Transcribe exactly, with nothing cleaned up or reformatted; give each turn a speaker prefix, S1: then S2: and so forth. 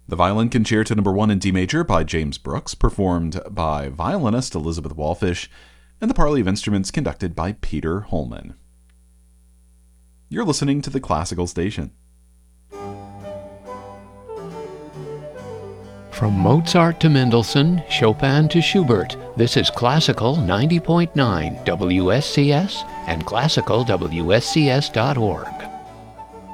S1: The Violin Concerto Number one in D major by James Brooks, performed by violinist Elizabeth Wallfish, and the parley of instruments conducted by Peter Holman. You're listening to the Classical Station.
S2: From Mozart to Mendelssohn, Chopin to Schubert, this is Classical ninety point nine W S C S and classical W S C S dot org.